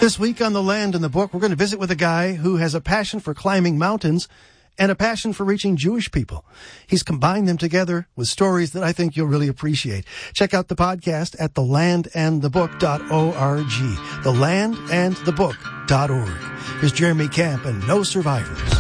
This week on The Land and the Book, we're going to visit with a guy who has a passion for climbing mountains and a passion for reaching Jewish people. He's combined them together with stories that I think you'll really appreciate. Check out the podcast at thelandandthebook.org. Thelandandthebook.org. Here's Jeremy Camp and No Survivors.